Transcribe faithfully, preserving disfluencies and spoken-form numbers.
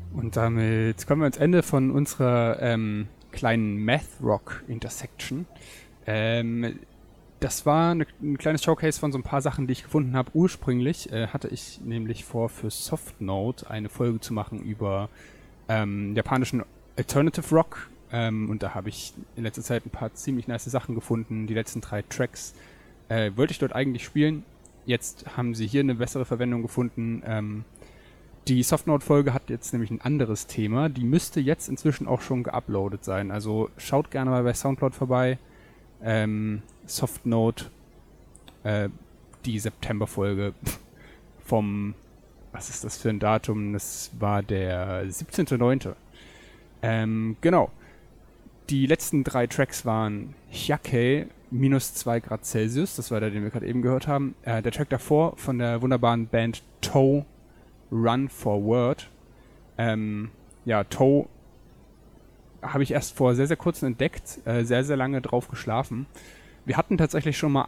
Und damit kommen wir ans Ende von unserer ähm, kleinen Math Rock Intersection. Ähm, das war eine, ein kleines Showcase von so ein paar Sachen, die ich gefunden habe. Ursprünglich äh, hatte ich nämlich vor, für Softnote eine Folge zu machen über ähm, japanischen Alternative Rock. Ähm, und da habe ich in letzter Zeit ein paar ziemlich nice Sachen gefunden. Die letzten drei Tracks äh, wollte ich dort eigentlich spielen. Jetzt haben sie hier eine bessere Verwendung gefunden. Ähm, die Softnote-Folge hat jetzt nämlich ein anderes Thema. Die müsste jetzt inzwischen auch schon geuploadet sein. Also schaut gerne mal bei Soundcloud vorbei. Ähm, Softnote, äh, die September-Folge vom, was ist das für ein Datum? Das war der siebzehnter neunte Ähm, genau. Die letzten drei Tracks waren Hyakei, minus zwei Grad Celsius, das war der, den wir gerade eben gehört haben. Äh, der Track davor von der wunderbaren Band Toe, Run Forward. Ähm, ja, Toe habe ich erst vor sehr, sehr kurzem entdeckt, äh, sehr, sehr lange drauf geschlafen. Wir hatten tatsächlich schon mal